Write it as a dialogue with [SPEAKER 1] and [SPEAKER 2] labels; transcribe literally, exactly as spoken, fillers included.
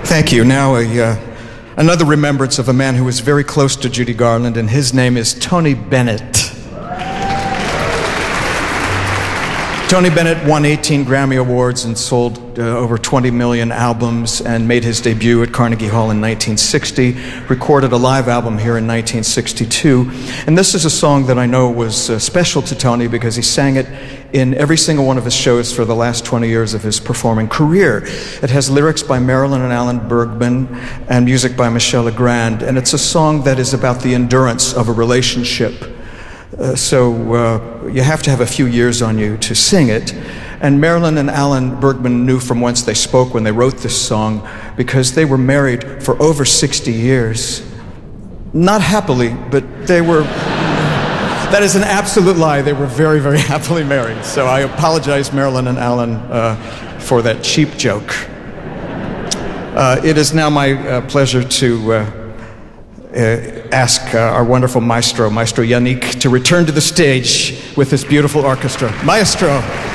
[SPEAKER 1] Thank you. Now, a, uh, another remembrance of a man who was very close to Judy Garland, and his name is Tony Bennett. Tony Bennett won eighteen Grammy Awards and sold uh, over twenty million albums and made his debut at Carnegie Hall in nineteen sixty, recorded a live album here in nineteen sixty-two. And this is a song that I know was uh, special to Tony because he sang it in every single one of his shows for the last twenty years of his performing career. It has lyrics by Marilyn and Alan Bergman and music by Michel Legrand, and it's a song that is about the endurance of a relationship. Uh, so uh, you have to have a few years on you to sing it. And Marilyn and Alan Bergman knew from whence they spoke when they wrote this song because they were married for over sixty years. Not happily, but they were... That is an absolute lie. They were very, very happily married. So I apologize, Marilyn and Alan, uh, for that cheap joke. Uh, it is now my uh, pleasure to... Uh, Uh, ask uh, our wonderful maestro, Maestro Yannick, to return to the stage with this beautiful orchestra. Maestro!